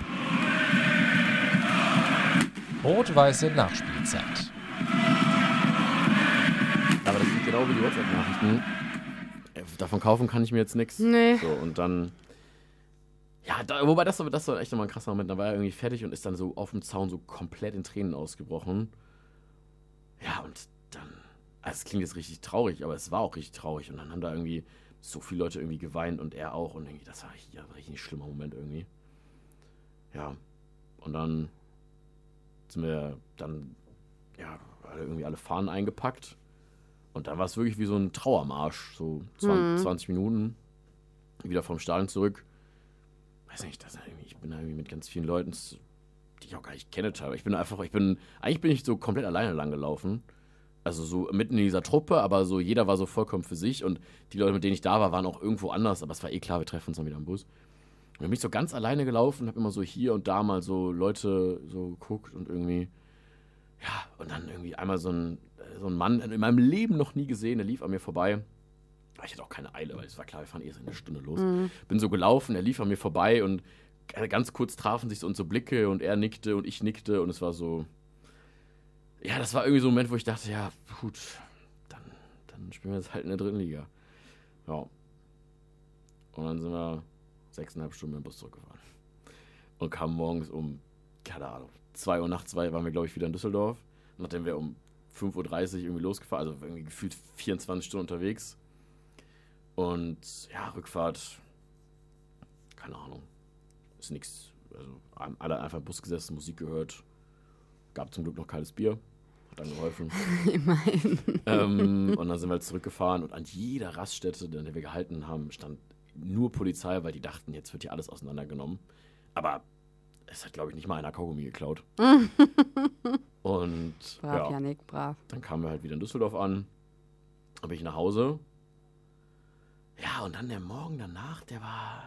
Rot-weiße Nachspielzeit. Aber das sind genau wie die WhatsApp-Nachrichten. Davon kaufen kann ich mir jetzt nichts. Nee. So, und dann ja, da, wobei das, das war echt nochmal ein krasser Moment. Da war er irgendwie fertig und ist dann so auf dem Zaun so komplett in Tränen ausgebrochen. Ja, und dann, also es klingt jetzt richtig traurig, aber es war auch richtig traurig. Und dann haben da irgendwie so viele Leute irgendwie geweint und er auch. Und irgendwie, das war hier ein richtig schlimmer Moment irgendwie. Ja, und dann sind wir dann, ja, irgendwie alle Fahnen eingepackt. Und dann war es wirklich wie so ein Trauermarsch, so zwanzig, mhm. zwanzig Minuten. Wieder vom Stadion zurück. Weiß nicht, das irgendwie, ich bin da irgendwie mit ganz vielen Leuten, die ich auch gar nicht kenne teilweise. Ich bin einfach, ich bin, eigentlich bin ich so komplett alleine lang gelaufen. Also so mitten in dieser Truppe, aber so jeder war so vollkommen für sich und die Leute, mit denen ich da war, waren auch irgendwo anders, aber es war eh klar, wir treffen uns dann wieder am Bus. Und ich bin so ganz alleine gelaufen, habe immer so hier und da mal so Leute so geguckt und irgendwie, ja, und dann irgendwie einmal so ein, so ein Mann, in meinem Leben noch nie gesehen, der lief an mir vorbei. Ich hatte auch keine Eile, weil es war klar, wir fahren erst in einer Stunde los. Mhm. Bin so gelaufen, er lief an mir vorbei und ganz kurz trafen sich so unsere Blicke und er nickte und ich nickte und es war so, ja, das war irgendwie so ein Moment, wo ich dachte, ja, gut, dann, dann spielen wir jetzt halt in der dritten Liga. Ja. Und dann sind wir sechseinhalb Stunden mit dem Bus zurückgefahren. Und kamen morgens um, keine Ahnung, zwei Uhr nachts waren wir, glaube ich, wieder in Düsseldorf. Nachdem wir um fünf Uhr dreißig irgendwie losgefahren, also irgendwie gefühlt vierundzwanzig Stunden unterwegs. Und ja, Rückfahrt, keine Ahnung, ist nichts. Also alle einfach im Bus gesessen, Musik gehört. Gab zum Glück noch kaltes Bier. Hat dann geholfen. Immerhin. ähm, und dann sind wir halt zurückgefahren und an jeder Raststätte, an der wir gehalten haben, stand nur Polizei, weil die dachten, jetzt wird hier alles auseinandergenommen. Aber es hat, glaube ich, nicht mal einer Kaugummi geklaut. Und Brav, ja, Janik, brav. dann kamen wir halt wieder in Düsseldorf an. Dann bin ich nach Hause. Ja, und dann der Morgen danach, der war...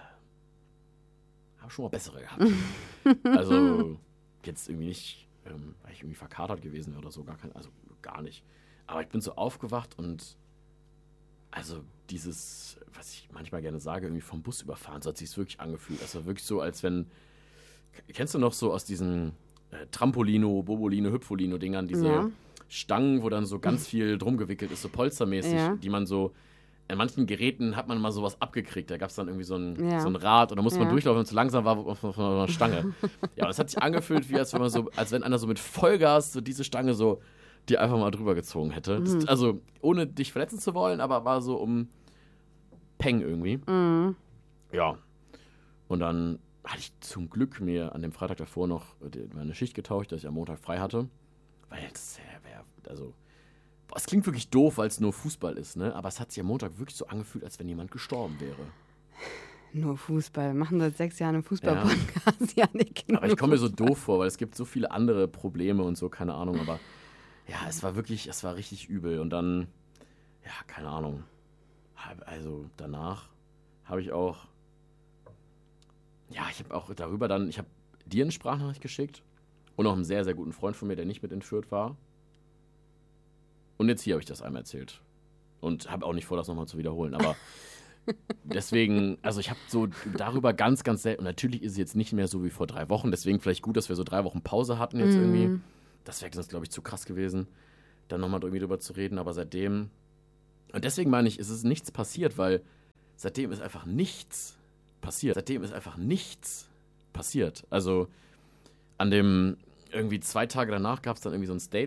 Habe schon mal bessere gehabt. Also jetzt irgendwie nicht, ähm, weil ich irgendwie verkatert gewesen wäre oder so, gar kein, also gar nicht. Aber ich bin so aufgewacht und also dieses, was ich manchmal gerne sage, irgendwie vom Bus überfahren, so hat sich es wirklich angefühlt. Das war wirklich so, als wenn, kennst du noch so aus diesen äh, Trampolino, Bobolino, Hüpfolino-Dingern, diese Ja. Stangen, wo dann so ganz viel drum gewickelt ist, so polstermäßig, Ja. die man so, in manchen Geräten hat man mal sowas abgekriegt. Da gab es dann irgendwie so ein, Ja. so ein Rad und da musste man Ja. durchlaufen, wenn es zu langsam war, auf, auf einer Stange. Ja, aber es hat sich angefühlt, wie als wenn man so, als wenn einer so mit Vollgas so diese Stange so die einfach mal drüber gezogen hätte. Mhm. Das, also ohne dich verletzen zu wollen, aber war so um Peng irgendwie. Mhm. Ja. Und dann hatte ich zum Glück mir an dem Freitag davor noch die, meine Schicht getauscht, dass ich am Montag frei hatte. Weil das wäre, also, boah, es klingt wirklich doof, weil es nur Fußball ist, ne? Aber es hat sich am Montag wirklich so angefühlt, als wenn jemand gestorben wäre. Nur Fußball. Wir machen seit sechs Jahren einen Fußball-Podcast, Janik. Aber ich komme mir so doof vor, weil es gibt so viele andere Probleme und so, keine Ahnung. Aber ja, es war wirklich, es war richtig übel. Und dann, ja, keine Ahnung. Also danach habe ich auch, ja, ich habe auch darüber dann, ich habe dir eine Sprachnachricht geschickt und noch einen sehr, sehr guten Freund von mir, der nicht mit entführt war. Und jetzt hier habe ich das einmal erzählt. Und habe auch nicht vor, das nochmal zu wiederholen. Aber deswegen, also ich habe so darüber ganz, ganz selten, und natürlich ist es jetzt nicht mehr so wie vor drei Wochen, deswegen vielleicht gut, dass wir so drei Wochen Pause hatten jetzt Mhm. irgendwie. Das wäre sonst, glaube ich, zu krass gewesen, dann nochmal irgendwie drüber zu reden. Aber seitdem, und deswegen meine ich, es ist nichts passiert, weil seitdem ist einfach nichts passiert. Seitdem ist einfach nichts passiert. Also an dem, irgendwie zwei Tage danach gab es dann irgendwie so ein Statement